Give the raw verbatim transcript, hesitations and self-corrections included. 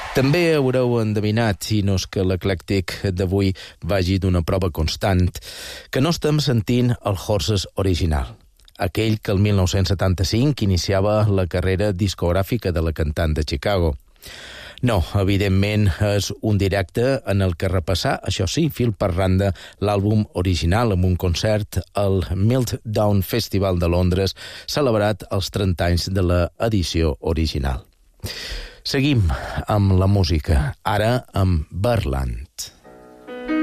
També haureu endevinat, i no és que l'eclèctic d'avui vagi d'una prova constant, que no estem sentint el Horses original, aquell que el mil nou-cents setanta-cinc iniciava la carrera discogràfica de la cantant de Chicago. No, evidentment és un directe en el que repassar, això sí, fil per randa, l'àlbum original amb un concert al Meltdown Festival de Londres, celebrat els trenta anys de l'edició original. Seguim amb la música, ara amb Birdland.